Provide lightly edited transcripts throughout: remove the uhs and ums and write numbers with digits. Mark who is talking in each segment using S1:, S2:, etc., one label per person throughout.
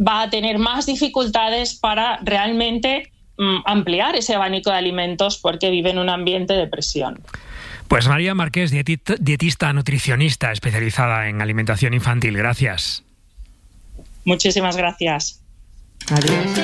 S1: va a tener más dificultades para realmente ampliar ese abanico de alimentos porque vive en un ambiente de presión.
S2: Pues María Marqués, dietista nutricionista especializada en alimentación infantil. Gracias.
S1: Muchísimas gracias.
S3: Adiós.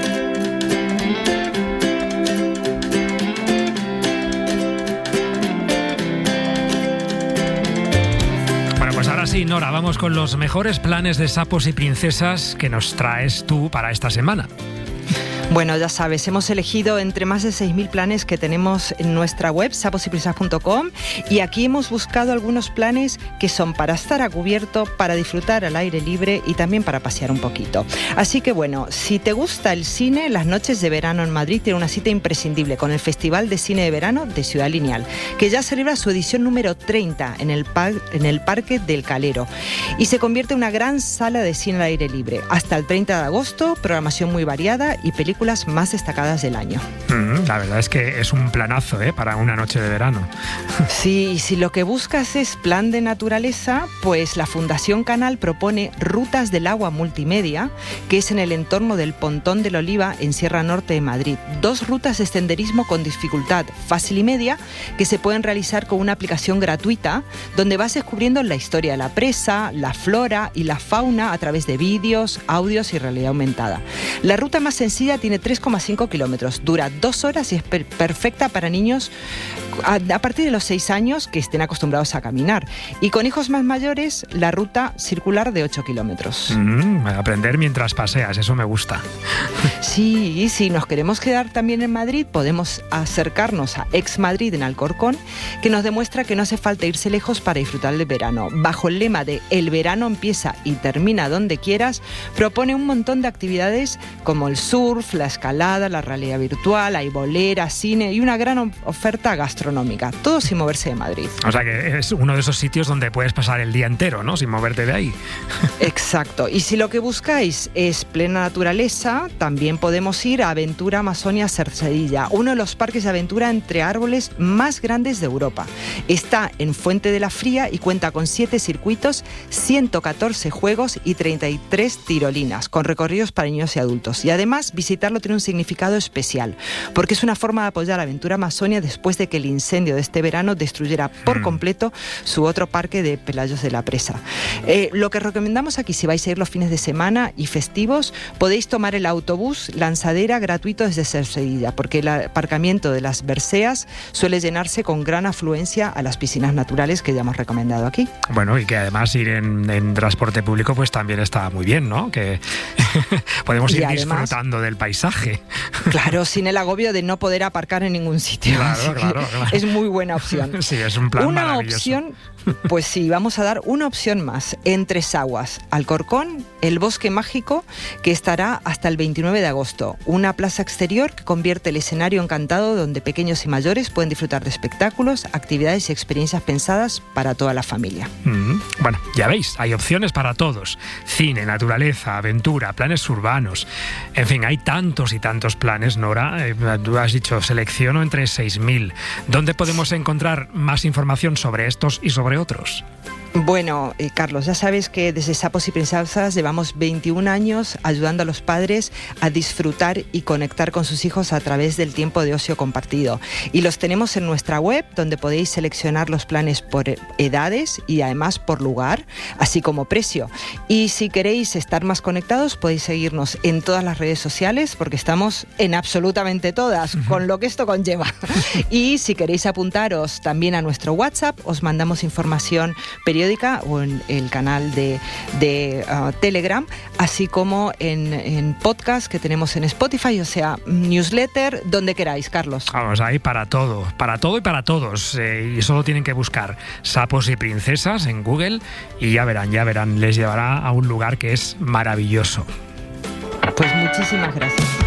S2: Pues ahora sí, Nora, vamos con los mejores planes de sapos y princesas que nos traes tú para esta semana.
S3: Bueno, ya sabes, hemos elegido entre más de 6.000 planes que tenemos en nuestra web, saposyprincesas.com, y aquí hemos buscado algunos planes que son para estar a cubierto, para disfrutar al aire libre y también para pasear un poquito. Así que bueno, si te gusta el cine, las noches de verano en Madrid tiene una cita imprescindible con el Festival de Cine de Verano de Ciudad Lineal, que ya celebra su edición número 30 en el Parque del Calero y se convierte en una gran sala de cine al aire libre. Hasta el 30 de agosto, programación muy variada y películas más destacadas del año.
S2: La verdad es que es un planazo, para una noche de verano.
S3: Sí, y si lo que buscas es plan de naturaleza, pues la Fundación Canal propone Rutas del Agua Multimedia, que es en el entorno del Pontón del Oliva, en Sierra Norte de Madrid. 2 rutas de senderismo con dificultad fácil y media, que se pueden realizar con una aplicación gratuita, donde vas descubriendo la historia de la presa, la flora y la fauna a través de vídeos, audios y realidad aumentada. La ruta más sencilla tiene 3,5 kilómetros, dura 2 horas y es perfecta para niños a partir de los 6 años que estén acostumbrados a caminar. Y con hijos más mayores, la ruta circular de 8 kilómetros.
S2: Aprender mientras paseas, eso me gusta.
S3: Sí, y si nos queremos quedar también en Madrid, podemos acercarnos a Ex Madrid en Alcorcón, que nos demuestra que no hace falta irse lejos para disfrutar del verano. Bajo el lema de El verano empieza y termina donde quieras, propone un montón de actividades como el surf, la escalada, la realidad virtual, hay bolera, cine y una gran oferta gastronómica, todo sin moverse de Madrid.
S2: O sea que es uno de esos sitios donde puedes pasar el día entero, ¿no? Sin moverte de ahí.
S3: Exacto. Y si lo que buscáis es plena naturaleza, también podemos ir a Aventura Amazonia Cercedilla, uno de los parques de aventura entre árboles más grandes de Europa. Está en Fuente de la Fría y cuenta con 7 circuitos, 114 juegos y 33 tirolinas, con recorridos para niños y adultos. Y además, visitarlo tiene un significado especial, porque es una forma de apoyar a Aventura Amazonia después de que el incendio de este verano destruyera por completo su otro parque de Pelayos de la Presa. Lo que recomendamos aquí, si vais a ir los fines de semana y festivos, podéis tomar el autobús Lanzadera gratuito desde Cercedilla, porque el aparcamiento de las Berceas suele llenarse con gran afluencia a las piscinas naturales que ya hemos recomendado aquí.
S2: Bueno, y que además ir en transporte público pues también está muy bien, ¿no? Que podemos ir disfrutando del paisaje.
S3: Claro, sin el agobio de no poder aparcar en ningún sitio.
S2: Claro.
S3: Es muy buena opción.
S2: Sí, es un plan maravilloso.
S3: Una opción, pues sí, vamos a dar una opción más. En Tres Aguas, Alcorcón, el Bosque Mágico, que estará hasta el 29 de agosto. Una plaza exterior que convierte el escenario encantado donde pequeños y mayores pueden disfrutar de espectáculos, actividades y experiencias pensadas para toda la familia.
S2: Bueno, ya veis, hay opciones para todos. Cine, naturaleza, aventura, planes urbanos. En fin, hay tantos y tantos planes, Nora. Tú has dicho, selecciono entre 6.000. ¿Dónde podemos encontrar más información sobre estos y sobre otros?
S3: Bueno, Carlos, ya sabes que desde Sapos y Princesas llevamos 21 años ayudando a los padres a disfrutar y conectar con sus hijos a través del tiempo de ocio compartido. Y los tenemos en nuestra web, donde podéis seleccionar los planes por edades y además por lugar, así como precio. Y si queréis estar más conectados, podéis seguirnos en todas las redes sociales, porque estamos en absolutamente todas, con lo que esto conlleva. Y si queréis apuntaros también a nuestro WhatsApp, os mandamos información periódica o en el canal de Telegram, así como en podcast que tenemos en Spotify, o sea, newsletter, donde queráis, Carlos.
S2: Vamos, ahí para todo y para todos. Y solo tienen que buscar Sapos y Princesas en Google y ya verán, les llevará a un lugar que es maravilloso.
S3: Pues muchísimas gracias.